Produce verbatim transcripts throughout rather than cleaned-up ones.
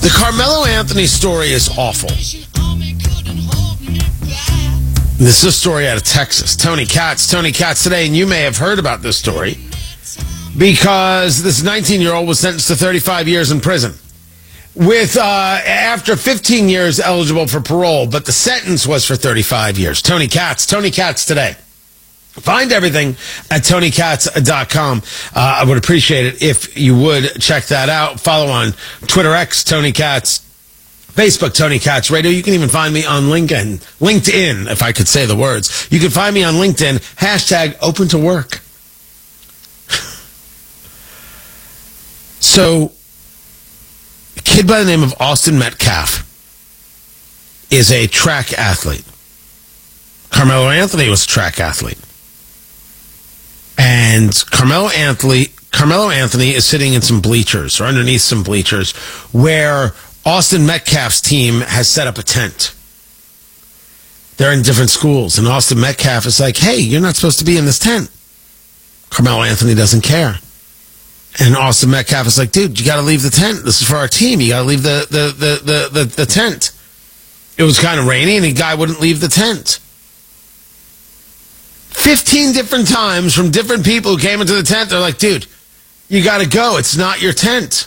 The Carmelo Anthony story is awful. This is a story out of Texas. Tony Katz, Tony Katz today, and you may have heard about this story because this nineteen-year-old was sentenced to thirty-five years in prison with, uh, after fifteen years eligible for parole, but the sentence was for thirty-five years. Tony Katz, Tony Katz today. Find everything at tony katz dot com. Uh, I would appreciate it if you would check that out. Follow on Twitter X, Tony Katz, Facebook, Tony Katz Radio. You can even find me on LinkedIn, LinkedIn, if I could say the words. You can find me on LinkedIn, hashtag open to work. So, a kid by the name of Austin Metcalf is a track athlete. Carmelo Anthony was a track athlete. And Carmelo Anthony, Carmelo Anthony is sitting in some bleachers or underneath some bleachers where Austin Metcalf's team has set up a tent. They're in different schools, and Austin Metcalf is like, hey, you're not supposed to be in this tent. Carmelo Anthony doesn't care. And Austin Metcalf is like, dude, you got to leave the tent. This is for our team. You got to leave the, the, the, the, the, the tent. It was kind of rainy, and the guy wouldn't leave the tent. fifteen different times from different people who came into the tent, they're like, dude, you got to go. It's not your tent.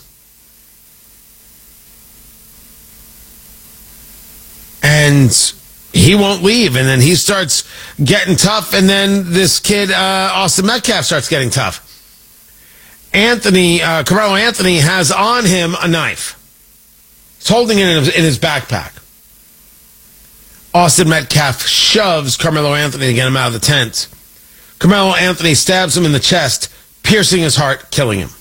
And he won't leave. And then he starts getting tough. And then this kid, uh, Austin Metcalf, starts getting tough. Anthony, uh, Carmelo Anthony has on him a knife. He's holding it in his, in his backpack. Austin Metcalf shoves Carmelo Anthony to get him out of the tent. Carmelo Anthony stabs him in the chest, piercing his heart, killing him.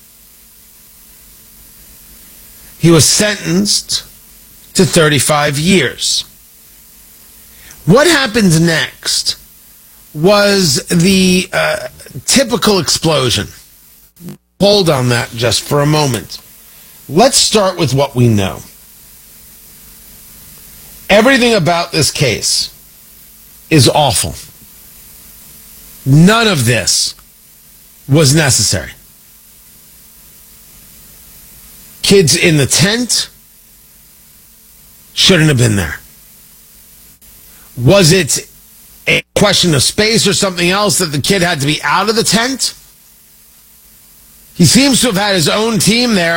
He was sentenced to thirty-five years. What happened next was the uh, typical explosion. Hold on that just for a moment. Let's start with what we know. Everything about this case is awful. None of this was necessary. Kids in the tent shouldn't have been there. Was it a question of space or something else that the kid had to be out of the tent? He seems to have had his own team there.